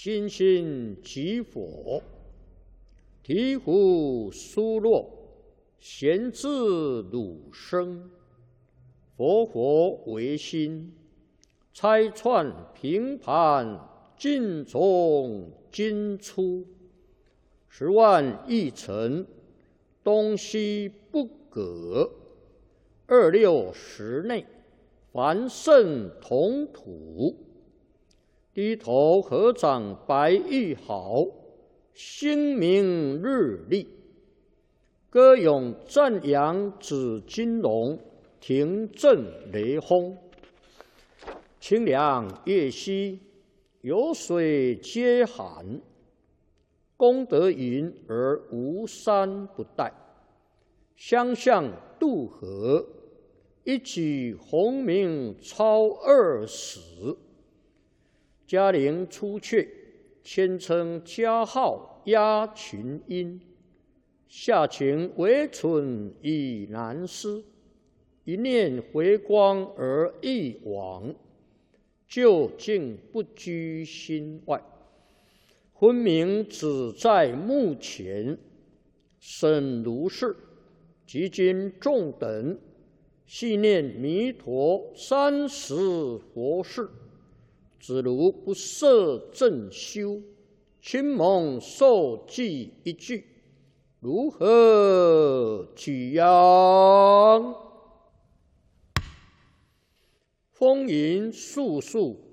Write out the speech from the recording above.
心心即佛，醍醐疏落，贤自汝生。佛佛唯心，拆穿平盘，尽从今出。10万亿尘，东西不隔。26时内，凡圣同土。低头合掌白玉好，星明日丽。歌咏赞扬紫金龙，庭震雷轰。清凉夜兮，有水皆寒。功德云而无山不殆。相向渡河，一举鸿名超20史。嘉陵出阙，千称佳号压群英。下情唯存已难思，一念回光而一往，究竟不居心外。昏明只在目前，审如是，即今众等细念弥陀30佛事。子如不摄正修，亲蒙受记一句，如何举扬？风云肃肃，